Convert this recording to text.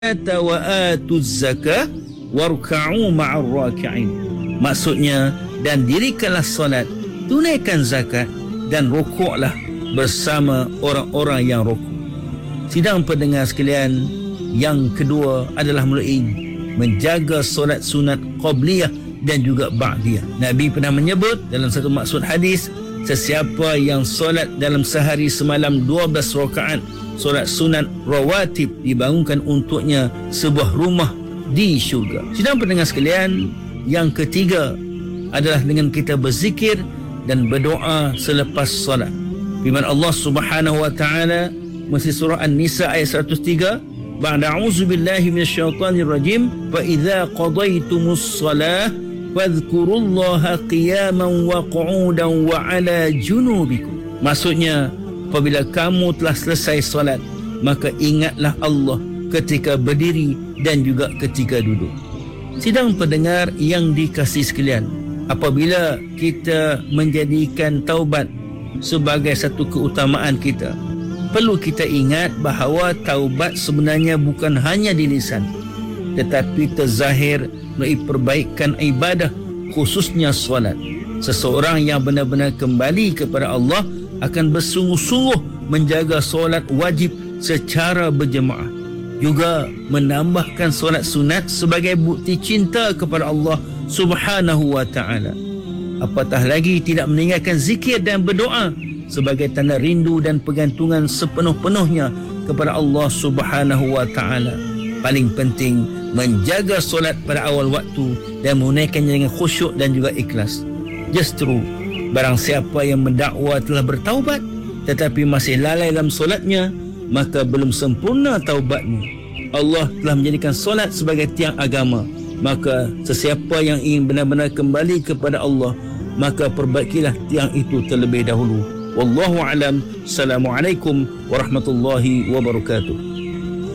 wa atuz zakah warka'u ma'ar raki'in. Maksudnya, dan dirikanlah solat, tunaikan zakat dan rukuklah bersama orang-orang yang rukuk. Sidang pendengar sekalian, yang kedua adalah melalui menjaga solat sunat qabliyah dan juga ba'diyah. Nabi pernah menyebut dalam satu maksud hadis, sesiapa yang solat dalam sehari semalam 12 rakaat solat sunat rawatib, dibangunkan untuknya sebuah rumah di syurga. Sidang pendengar sekalian, yang ketiga adalah dengan kita berzikir dan berdoa selepas solat. Firman Allah Subhanahu wa taala masih surah An-Nisa ayat 103, ba'da a'udzubillahi minasyaitonir rajim, fa idza qadaytumus shalah fadhkurullaha qiyaman wa qu'udan wa 'ala junubikum. Maksudnya, apabila kamu telah selesai solat, maka ingatlah Allah ketika berdiri dan juga ketika duduk. Sidang pendengar yang dikasihi sekalian, apabila kita menjadikan taubat sebagai satu keutamaan kita, perlu kita ingat bahawa taubat sebenarnya bukan hanya di lisan, tetapi terzahir melalui perbaikan ibadah, khususnya solat. Seseorang yang benar-benar kembali kepada Allah akan bersungguh-sungguh menjaga solat wajib secara berjemaah, juga menambahkan solat sunat sebagai bukti cinta kepada Allah Subhanahu wa ta'ala. Apatah lagi tidak meninggalkan zikir dan berdoa sebagai tanda rindu dan pergantungan sepenuh-penuhnya kepada Allah Subhanahu wa ta'ala. Paling penting, menjaga solat pada awal waktu dan menunaikannya dengan khusyuk dan juga ikhlas. Justru barang siapa yang mendakwa telah bertaubat tetapi masih lalai dalam solatnya, maka belum sempurna taubatnya. Allah telah menjadikan solat sebagai tiang agama. Maka sesiapa yang ingin benar-benar kembali kepada Allah, maka perbaikilah tiang itu terlebih dahulu. Wallahu alam. Assalamualaikum warahmatullahi wabarakatuh.